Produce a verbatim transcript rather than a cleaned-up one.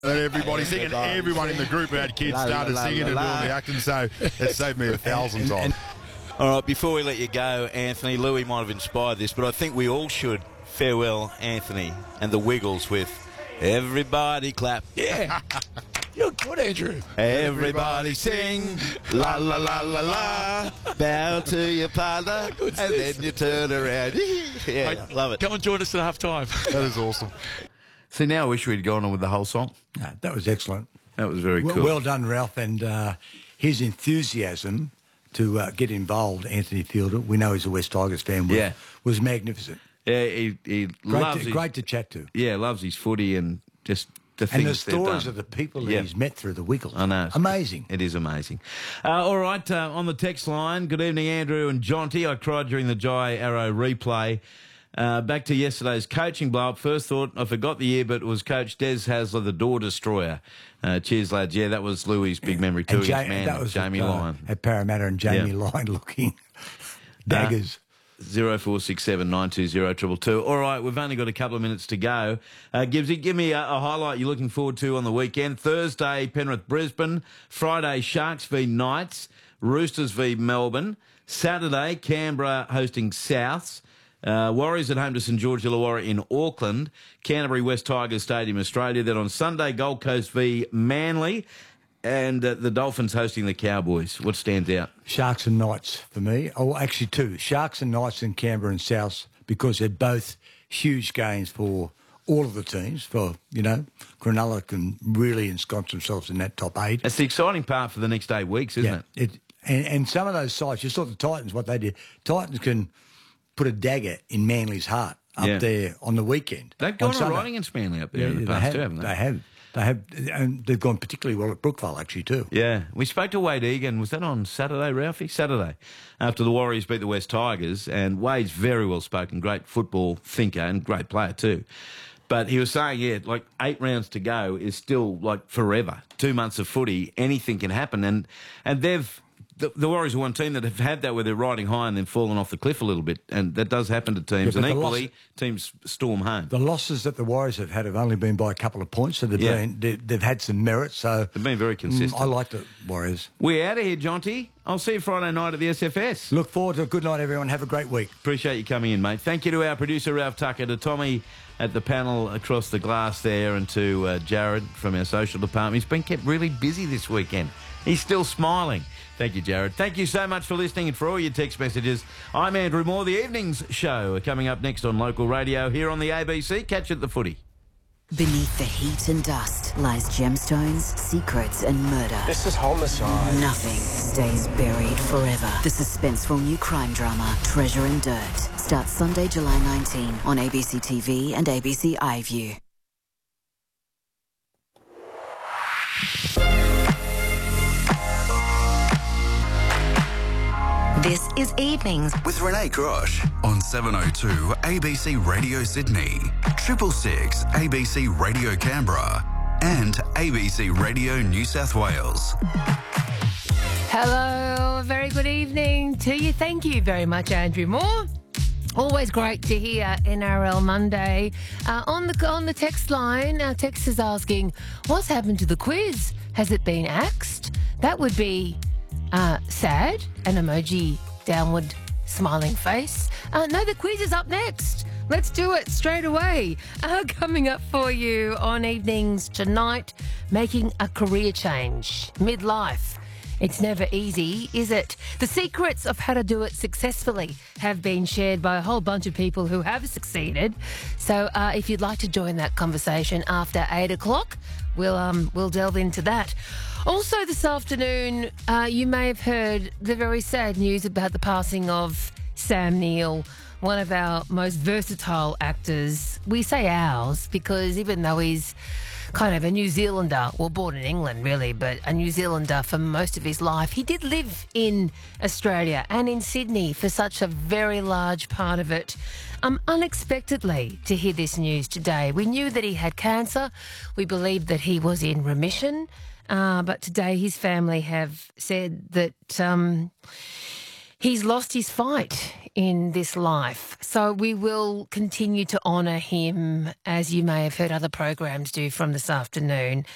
And everybody singing, everyone in the group who had kids started singing and doing the acting, so it saved me a thousand times. All right, before we let you go, Anthony, Louis might have inspired this, but I think we all should farewell Anthony and the Wiggles with Everybody Clap. Yeah. You're good, Andrew. Everybody sing, la la la la la, bow to your partner, and then you turn around. Yeah, Mate, love it. Come and join us at half time. That is awesome. See, now I wish we'd gone on with the whole song. No, that was excellent. That was very Well, cool. well done, Ralph, and uh, his enthusiasm to uh, get involved, Anthony Fielder, we know he's a West Tigers fan, was, Yeah. was magnificent. Yeah, he, he Great, loves to, his, great to chat to. Yeah, loves his footy and just the And the things they've stories done. of the people that Yeah. he's met through the Wiggles. I know. Amazing. It is amazing. Uh, all right, uh, on the text line, good evening, Andrew and Jonty. I cried during the Jai Arrow replay. Uh, back to yesterday's coaching blow-up. First thought, I forgot the year, but it was Coach Des Hasler, the door destroyer. Uh, cheers, lads. Yeah, that was Louis' big memory too. And His Ja- man, that was Jamie at, uh, Lyon. at Parramatta, and Jamie Yeah. Lyon looking daggers. Zero four six seven nine two zero triple two. All right, we've only got a couple of minutes to go. Uh, Gibbsy, give me a, a highlight you're looking forward to on the weekend. Thursday, Penrith, Brisbane. Friday, Sharks v Knights. Roosters v Melbourne. Saturday, Canberra hosting Souths. Uh, Warriors at home to St George Illawarra in Auckland. Canterbury West Tigers Stadium, Australia. Then on Sunday, Gold Coast v Manly. And uh, the Dolphins hosting the Cowboys. What stands out? Sharks and Knights for me. Oh, actually two. Sharks and Knights in Canberra and South, because they're both huge games for all of the teams. For, you know, Cronulla can really ensconce themselves in that top eight. That's the exciting part for the next eight weeks, isn't yeah, it? it and, and some of those sides, you saw the Titans, what they did. Titans can put a dagger in Manly's heart up Yeah. there on the weekend. They've gone on all Sunday. right against Manly up there in the they past have, too, haven't they? They have. They have. And they've gone particularly well at Brookvale, actually, too. Yeah. We spoke to Wade Egan. Was that on Saturday, Ralphie? Saturday. After the Warriors beat the West Tigers. And Wade's very well spoken, great football thinker and great player too. But he was saying, yeah, like eight rounds to go is still like forever. Two months of footy, anything can happen. And and they've... The, the Warriors are one team that have had that where they're riding high and then fallen off the cliff a little bit, and that does happen to teams. Yeah, and but the equally, loss- teams storm home. The losses that the Warriors have had have only been by a couple of points, so they've, Yeah. been, they, they've had some merit. So They've been very consistent. mm, I like the Warriors. We're out of here, Jonty. I'll see you Friday night at the S F S. Look forward to a good night, everyone. Have a great week. Appreciate you coming in, mate. Thank you to our producer, Ralph Tucker, to Tommy at the panel across the glass there, and to uh, Jared from our social department. He's been kept really busy this weekend. He's still smiling. Thank you, Jared. Thank you so much for listening and for all your text messages. I'm Andrew Moore. The Evenings Show coming up next on local radio here on the A B C. Catch you at the footy. Beneath the heat and dust lies gemstones, secrets and murder. This is homicide. Nothing stays buried forever. The suspenseful new crime drama, Treasure and Dirt, starts Sunday, July nineteenth on A B C T V and A B C iView. This is Evenings with Renee Grosh on seven oh two A B C Radio Sydney, triple six A B C Radio Canberra, and A B C Radio New South Wales. Hello, a very good evening to you. Thank you very much, Andrew Moore. Always great to hear N R L Monday. Uh, on the on the text line, our text is asking, what's happened to the quiz? Has it been axed? That would be uh, sad, an emoji downward smiling face. Uh, no, the quiz is up next. Let's do it straight away. Uh, coming up for you on Evenings tonight, making a career change, midlife. It's never easy, is it? The secrets of how to do it successfully have been shared by a whole bunch of people who have succeeded. So uh, if you'd like to join that conversation after eight o'clock, we'll um we'll delve into that. Also this afternoon, uh, you may have heard the very sad news about the passing of Sam Neill, one of our most versatile actors. We say ours because even though he's kind of a New Zealander, well, born in England really, but a New Zealander for most of his life, he did live in Australia and in Sydney for such a very large part of it. Um, unexpectedly to hear this news today. We knew that he had cancer. We believed that he was in remission. Uh, but today his family have said that um, he's lost his fight in this life. So we will continue to honour him, as you may have heard other programs do from this afternoon,